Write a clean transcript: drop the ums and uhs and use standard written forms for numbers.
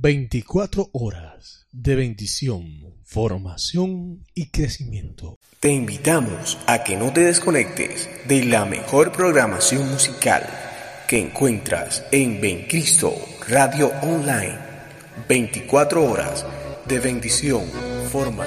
24 horas de bendición, formación y crecimiento. Te invitamos a que no te desconectes de la mejor programación musical que encuentras en Bencristo Radio Online. 24 horas de bendición, formación.